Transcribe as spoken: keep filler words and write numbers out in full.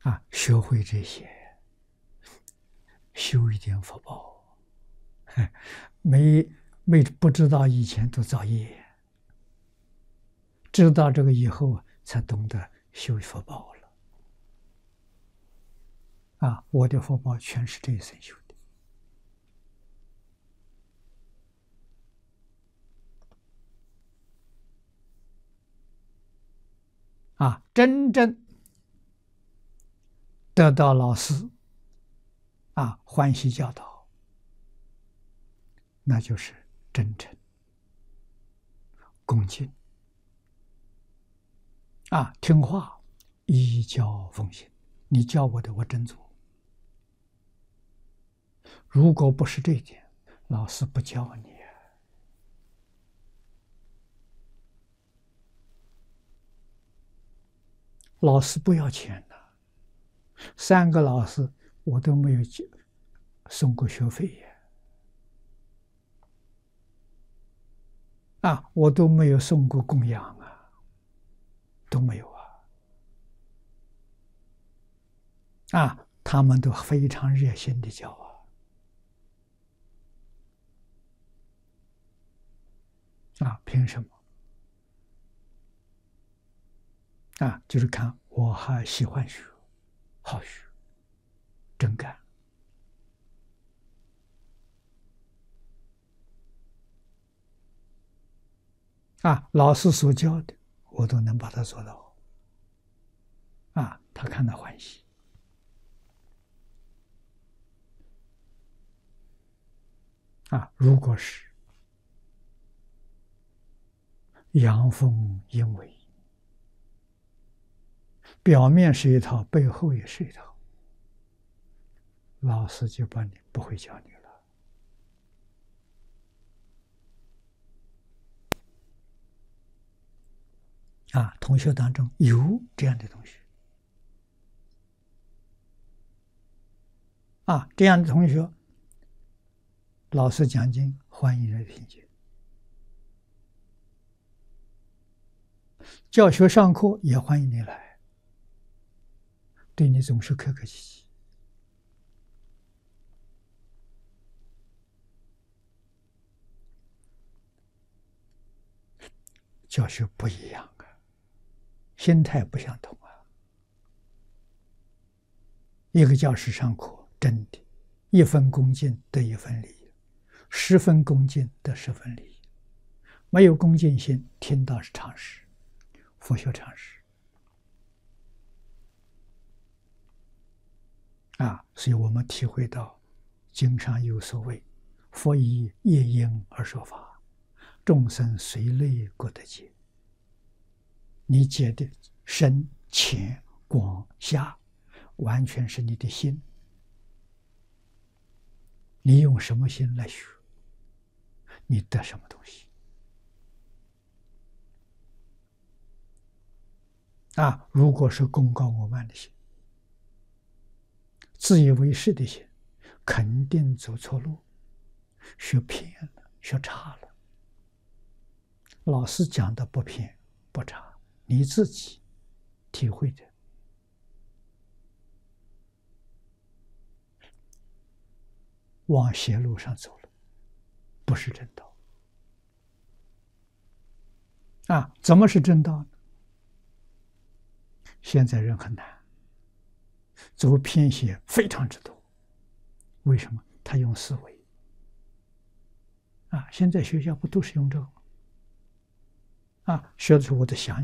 啊，学会这些，修一点福报，没没不知道以前都造业，知道这个以后才懂得修福报了。啊，我的福报全是这一生修的。啊，真正得到老师啊欢喜教导，那就是真诚、恭敬啊，听话，依教奉行。你教我的，我真做。如果不是这一点，老师不教你。老师不要钱的，三个老师我都没有送过学费呀，啊，我都没有送过供养啊，都没有啊，啊，他们都非常热心的教啊，啊，凭什么？啊，就是看我还喜欢学，好学，真干。啊，老师所教的，我都能把它做到。啊，他看到欢喜。啊，如果是阳奉阴违，表面是一套，背后也是一套，老师就把你不会教你了。啊，同学当中有这样的同学，啊，这样的同学，老师讲经欢迎来听经，教学上课也欢迎你来，对你总是客客气气。教学不一样啊，心态不相同啊。一个教师上课，真的，一分恭敬得一分礼，十分恭敬得十分礼。没有恭敬心，听到是常识，佛学常识啊。所以我们体会到，经上有所谓：“佛以业因而说法，众生随类各得解。”你解的深浅广狭，完全是你的心。你用什么心来学，你得什么东西。啊，如果是功高我慢的心，自以为是的心，肯定走错路，学偏了，学差了。老师讲的不偏不差，你自己体会的，往邪路上走了，不是正道。啊，怎么是正道呢？现在人很难，走偏邪非常之多。为什么？他用思维。啊，现在学校不都是用这个吗？啊，学的时候我在想